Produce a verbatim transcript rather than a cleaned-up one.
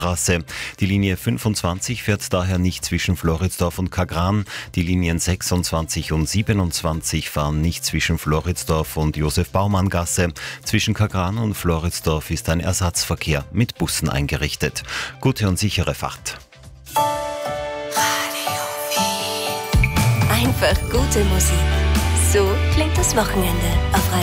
Straße. Die Linie fünfundzwanzig fährt daher nicht zwischen Floridsdorf und Kagran. Die Linien sechsundzwanzig und siebenundzwanzig fahren nicht zwischen Floridsdorf und Josef-Baumann-Gasse. Zwischen Kagran und Floridsdorf ist ein Ersatzverkehr mit Bussen eingerichtet. Gute und sichere Fahrt. Einfach gute Musik. So klingt das Wochenende auf Radio